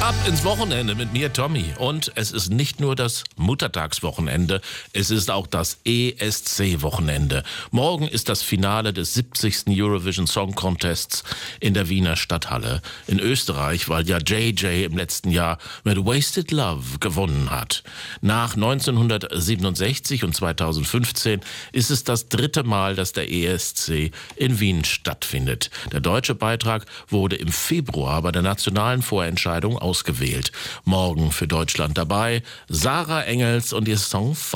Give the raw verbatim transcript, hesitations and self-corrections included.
Ab ins Wochenende mit mir, Tommy. Und es ist nicht nur das Muttertagswochenende, es ist auch das E S C-Wochenende. Morgen ist das Finale des siebzigsten Eurovision Song Contests in der Wiener Stadthalle in Österreich, weil ja J J im letzten Jahr mit Wasted Love gewonnen hat. Nach neunzehnhundertsiebenundsechzig und zweitausendfünfzehn ist es das dritte Mal, dass der E S C in Wien stattfindet. Der deutsche Beitrag wurde im Februar bei der nationalen Vorentscheidung ausgewählt. Morgen für Deutschland dabei Sarah Engels und ihr Song Fire.